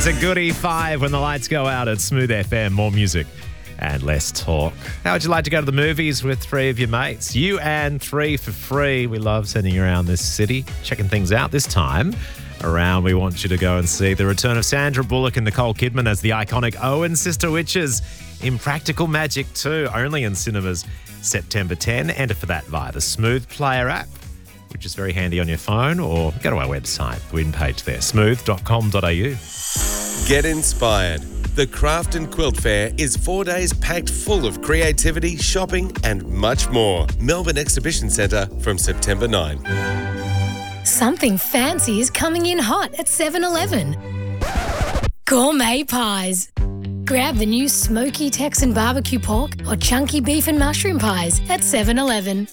That's a goodie 5 when the lights go out at Smooth FM. More music and less talk. How would you like to go to the movies with 3 of your mates? You and 3 for free. We love sending you around this city, checking things out. This time around, we want you to go and see the return of Sandra Bullock and Nicole Kidman as the iconic Owen Sister Witches in Practical Magic 2, only in cinemas September 10. Enter for that via the Smooth Player app, which is very handy on your phone, or go to our website, the win page there, smooth.com.au. Get inspired. The Craft and Quilt Fair is 4 days packed full of creativity, shopping and much more. Melbourne Exhibition Centre from September 9. Something fancy is coming in hot at 7-Eleven. Gourmet pies. Grab the new smoky Texan barbecue pork or chunky beef and mushroom pies at 7-Eleven.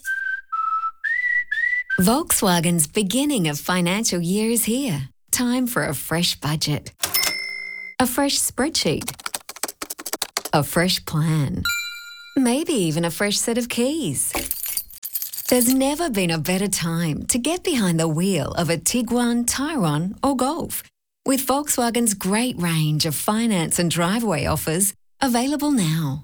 Volkswagen's beginning of financial year is here. Time for a fresh budget. A fresh spreadsheet. A fresh plan. Maybe even a fresh set of keys. There's never been a better time to get behind the wheel of a Tiguan, Tyrone or Golf. With Volkswagen's great range of finance and driveway offers available now.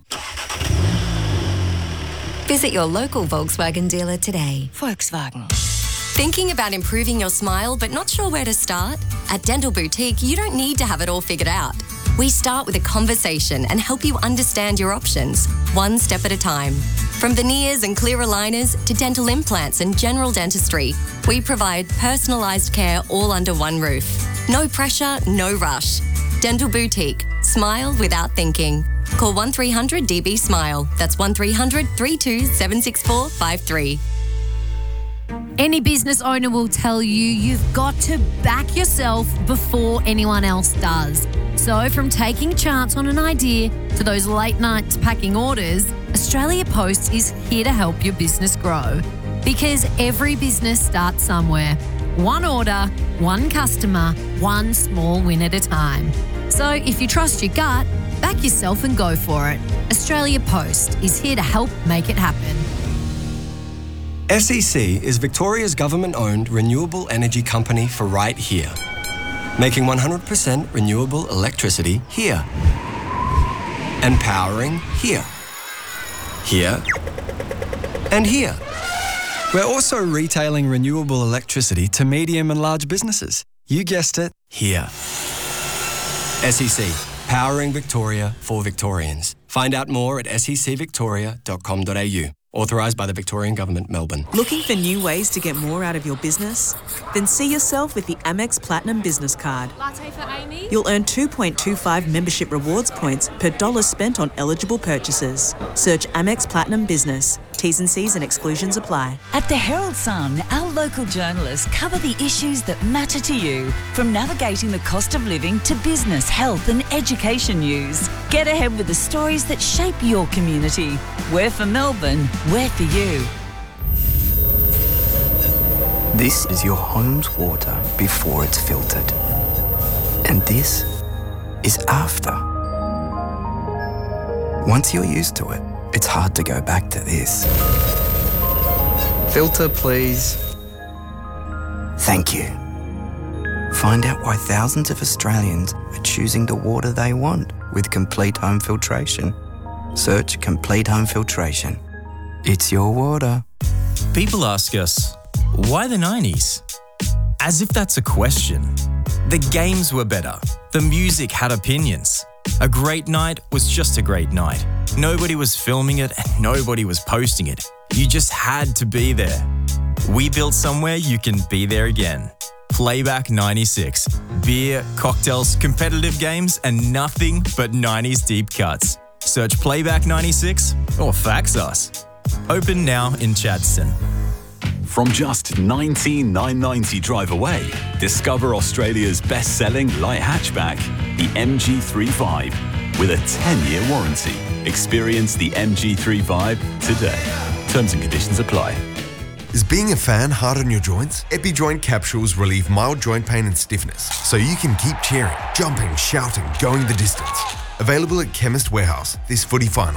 Visit your local Volkswagen dealer today. Volkswagen. Thinking about improving your smile but not sure where to start? At Dental Boutique, you don't need to have it all figured out. We start with a conversation and help you understand your options, one step at a time. From veneers and clear aligners to dental implants and general dentistry, we provide personalised care all under one roof. No pressure, no rush. Dental Boutique. Smile without thinking. Call 1300 DB Smile. That's 1300 32 764 53. Any business owner will tell you you've got to back yourself before anyone else does. So from taking a chance on an idea to those late nights packing orders, Australia Post is here to help your business grow. Because every business starts somewhere. One order, one customer, one small win at a time. So if you trust your gut, back yourself and go for it. Australia Post is here to help make it happen. SEC is Victoria's government-owned renewable energy company for right here. Making 100% renewable electricity here. And powering here. Here. And here. We're also retailing renewable electricity to medium and large businesses. You guessed it, here. SEC, powering Victoria for Victorians. Find out more at secvictoria.com.au. Authorised by the Victorian Government, Melbourne. Looking for new ways to get more out of your business? Then see yourself with the Amex Platinum Business Card. Latte for Amy? You'll earn 2.25 membership rewards points per dollar spent on eligible purchases. Search Amex Platinum Business. T's and C's and exclusions apply. At the Herald Sun, our local journalists cover the issues that matter to you, from navigating the cost of living to business, health and education news. Get ahead with the stories that shape your community. We're for Melbourne, we're for you. This is your home's water before it's filtered. And this is after. Once you're used to it, it's hard to go back to this. Filter, please. Thank you. Find out why thousands of Australians are choosing the water they want with Complete Home Filtration. Search Complete Home Filtration. It's your water. People ask us, why the 90s? As if that's a question. The games were better. The music had opinions. A great night was just a great night. Nobody was filming it and nobody was posting it. You just had to be there. We built somewhere you can be there again. Playback 96. Beer, cocktails, competitive games, and nothing but 90s deep cuts. Search Playback 96 or fax us. Open now in Chadstone. From just $19,990 drive away, discover Australia's best-selling light hatchback, the MG3 with a 10-year warranty. Experience the MG3 today. Terms and conditions apply. Is being a fan hard on your joints? EpiJoint capsules relieve mild joint pain and stiffness, so you can keep cheering, jumping, shouting, going the distance. Available at Chemist Warehouse this footy finals.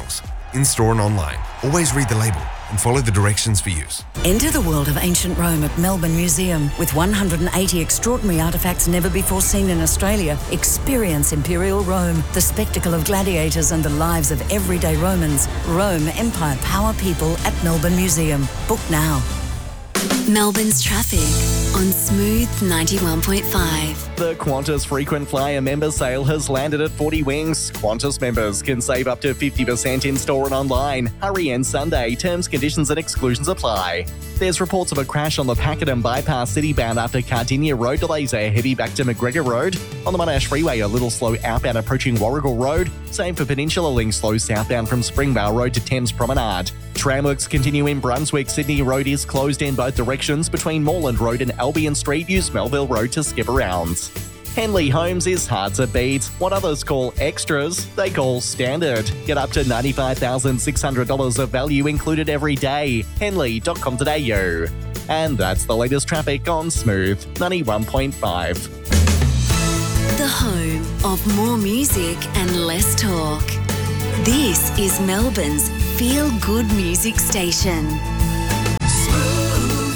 in-store and online. Always read the label and follow the directions for use. Enter the world of ancient Rome at Melbourne Museum. With 180 extraordinary artefacts never before seen in Australia, experience Imperial Rome, the spectacle of gladiators and the lives of everyday Romans. Rome, Empire, Power, People at Melbourne Museum. Book now. Melbourne's traffic on Smooth 91.5. The Qantas Frequent Flyer member sale has landed at 40 Wings. Qantas members can save up to 50% in store and online. Hurry and Sunday. Terms, conditions and exclusions apply. There's reports of a crash on the Pakenham Bypass citybound after Cardinia Road delays are heavy back to McGregor Road. On the Monash Freeway, a little slow outbound approaching Warrigal Road. Same for Peninsula Link, slow southbound from Springvale Road to Thames Promenade. Tramworks continue in Brunswick. Sydney Road is closed in both directions between Moreland Road and Albion Street. Use Melville Road to skip around. Henley Homes is hard to beat. What others call extras, they call standard. Get up to $95,600 of value included every day. Henley.com.au. And that's the latest traffic on Smooth 91.5. The home of more music and less talk. This is Melbourne's feel-good music station. Smooth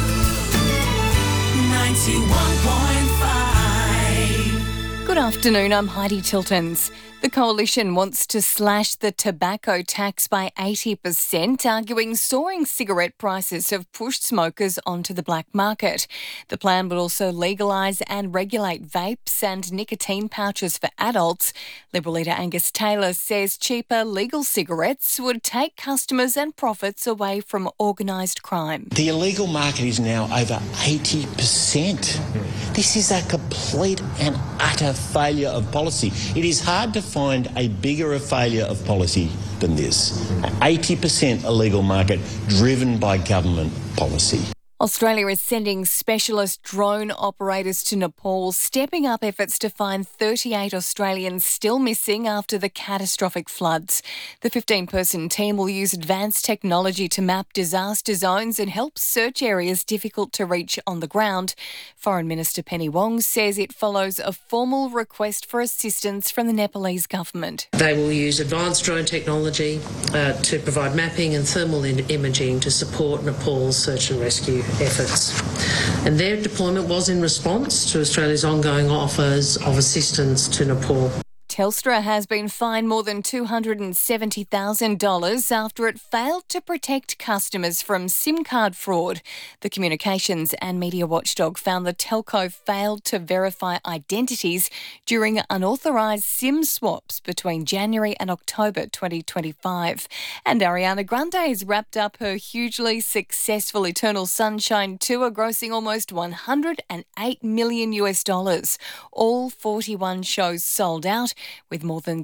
91.5. Good afternoon, I'm Heidi Tiltons. The Coalition wants to slash the tobacco tax by 80%, arguing soaring cigarette prices have pushed smokers onto the black market. The plan would also legalise and regulate vapes and nicotine pouches for adults. Liberal leader Angus Taylor says cheaper legal cigarettes would take customers and profits away from organised crime. The illegal market is now over 80%. This is a complete and utter failure of policy. It is hard to find a bigger failure of policy than this. 80% illegal market driven by government policy. Australia is sending specialist drone operators to Nepal, stepping up efforts to find 38 Australians still missing after the catastrophic floods. The 15-person team will use advanced technology to map disaster zones and help search areas difficult to reach on the ground. Foreign Minister Penny Wong says it follows a formal request for assistance from the Nepalese government. They will use advanced drone technology to provide mapping and thermal imaging to support Nepal's search and rescue efforts. And their deployment was in response to Australia's ongoing offers of assistance to Nepal. Telstra has been fined more than $270,000 after it failed to protect customers from SIM card fraud. The Communications and Media Watchdog found the telco failed to verify identities during unauthorised SIM swaps between January and October 2025. And Ariana Grande has wrapped up her hugely successful Eternal Sunshine tour, grossing almost $108 million. All 41 shows sold out, with more than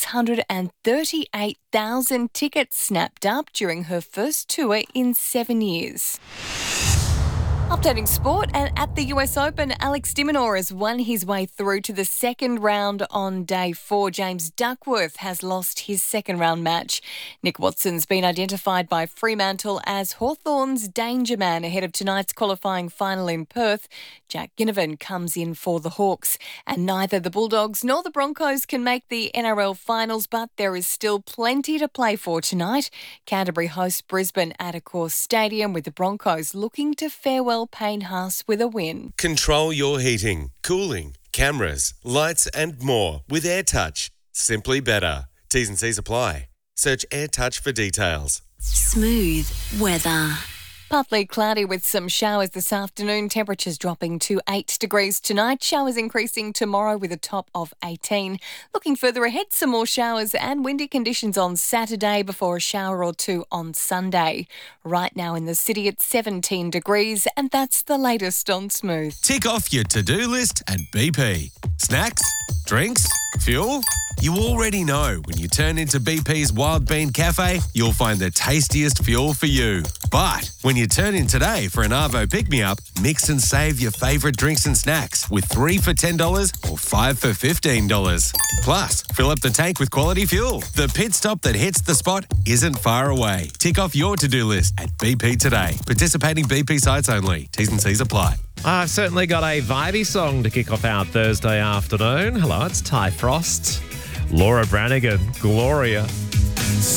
638,000 tickets snapped up during her first tour in 7 years. Updating sport, and at the US Open, Alex de Minaur has won his way through to the second round on day 4. James Duckworth has lost his second round match. Nick Watson's been identified by Fremantle as Hawthorn's danger man ahead of tonight's qualifying final in Perth. Jack Ginnivan comes in for the Hawks, and neither the Bulldogs nor the Broncos can make the NRL finals, but there is still plenty to play for tonight. Canterbury hosts Brisbane at Accor Stadium, with the Broncos looking to farewell Payne Haas with a win. Control your heating, cooling, cameras, lights and more with AirTouch. Simply better. T's and C's apply. Search AirTouch for details. Smooth weather. Partly cloudy with some showers this afternoon. Temperatures dropping to 8 degrees tonight. Showers increasing tomorrow with a top of 18. Looking further ahead, some more showers and windy conditions on Saturday before a shower or two on Sunday. Right now in the city it's 17 degrees, and that's the latest on Smooth. Tick off your to-do list at BP. Snacks? Drinks? Fuel? You already know when you turn into BP's Wild Bean Cafe, you'll find the tastiest fuel for you. But when you turn in today for an Arvo pick-me-up, mix and save your favourite drinks and snacks with 3 for $10 or 5 for $15. Plus, fill up the tank with quality fuel. The pit stop that hits the spot isn't far away. Tick off your to-do list at BP today. Participating BP sites only. T's and C's apply. I've certainly got a vibey song to kick off our Thursday afternoon. Hello, it's Ty Frost, Laura Branigan, Gloria.